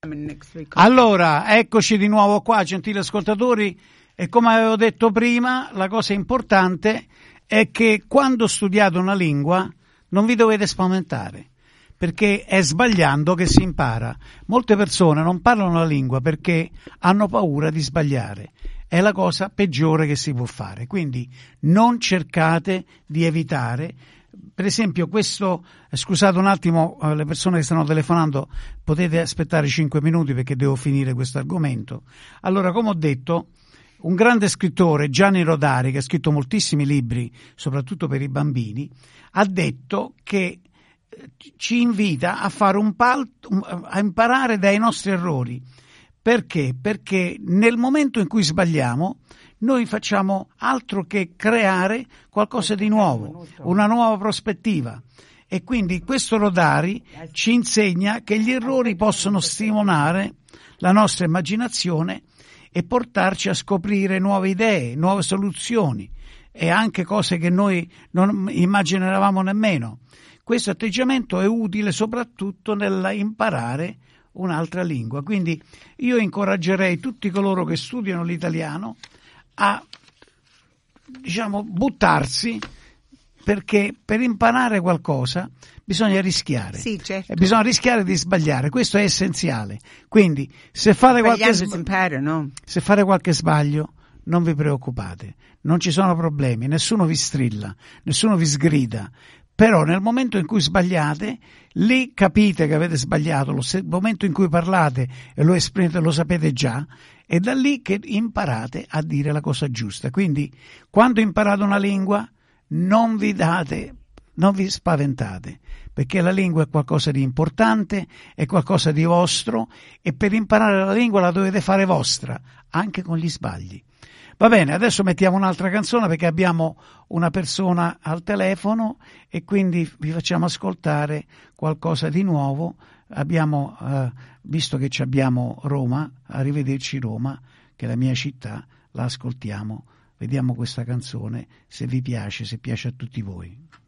Allora, eccoci di nuovo qua, gentili ascoltatori, e come avevo detto prima, la cosa importante è che quando studiate una lingua non vi dovete spaventare, perché è sbagliando che si impara. Molte persone non parlano la lingua perché hanno paura di sbagliare. È la cosa peggiore che si può fare, quindi non cercate di evitare. Per esempio questo, scusate un attimo, le persone che stanno telefonando, potete aspettare 5 minuti perché devo finire questo argomento. Allora, come ho detto, un grande scrittore, Gianni Rodari, che ha scritto moltissimi libri, soprattutto per i bambini, ha detto che ci invita a fare a imparare dai nostri errori. Perché? Perché nel momento in cui sbagliamo noi facciamo altro che creare qualcosa di nuovo, una nuova prospettiva. E quindi questo Rodari ci insegna che gli errori possono stimolare la nostra immaginazione e portarci a scoprire nuove idee, nuove soluzioni e anche cose che noi non immaginavamo nemmeno. Questo atteggiamento è utile soprattutto nell'imparare un'altra lingua, quindi io incoraggerei tutti coloro che studiano l'italiano a, buttarsi, perché per imparare qualcosa bisogna rischiare. Sì, certo. E bisogna rischiare di sbagliare, questo è essenziale. Quindi se fate qualche sbaglio non vi preoccupate, non ci sono problemi, nessuno vi strilla, nessuno vi sgrida. Però nel momento in cui sbagliate, lì capite che avete sbagliato, nel momento in cui parlate e lo esprimete lo sapete già, è da lì che imparate a dire la cosa giusta. Quindi quando imparate una lingua non vi spaventate, perché la lingua è qualcosa di importante, è qualcosa di vostro, e per imparare la lingua la dovete fare vostra, anche con gli sbagli. Va bene, adesso mettiamo un'altra canzone perché abbiamo una persona al telefono e quindi vi facciamo ascoltare qualcosa di nuovo. Abbiamo, visto che abbiamo Roma, arrivederci Roma, che è la mia città, la ascoltiamo, vediamo questa canzone, se vi piace, se piace a tutti voi.